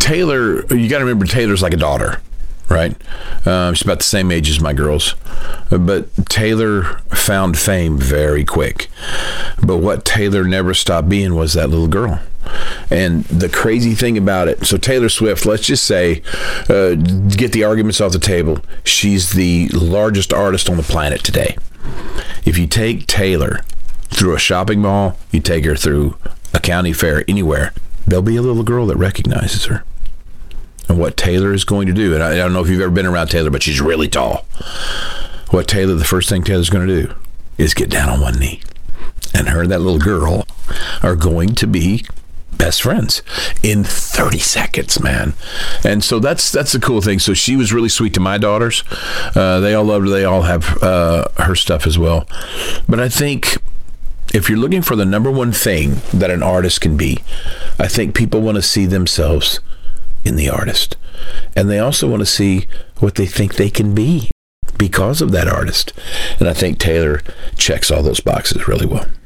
Taylor, you got to remember, Taylor's like a daughter, right? She's about the same age as my girls. But Taylor found fame very quick. But what Taylor never stopped being was that little girl. And the crazy thing about it, so Taylor Swift, let's just say, get the arguments off the table, she's the largest artist on the planet today. If you take Taylor through a shopping mall, you take her through a county fair, anywhere, there'll be a little girl that recognizes her. And what Taylor is going to do, and I don't know if you've ever been around Taylor, but she's really tall. The first thing Taylor's going to do is get down on one knee. And her and that little girl are going to be best friends in 30 seconds, man. And so that's the cool thing. So she was really sweet to my daughters. They all loved her. They all have her stuff as well. But I think if you're looking for the number one thing that an artist can be, I think people want to see themselves in the artist. And they also want to see what they think they can be because of that artist. And I think Taylor checks all those boxes really well.